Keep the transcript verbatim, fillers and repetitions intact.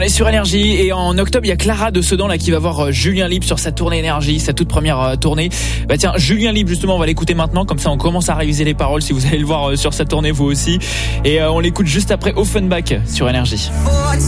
est sur Énergie et en octobre il y a Clara de Sedan là qui va voir Julien Libre sur sa tournée Énergie, sa toute première tournée. Bah tiens, Julien Libre justement, on va l'écouter maintenant, comme ça on commence à réviser les paroles si vous allez le voir sur sa tournée vous aussi. Et euh, on l'écoute juste après Offenbach sur Énergie.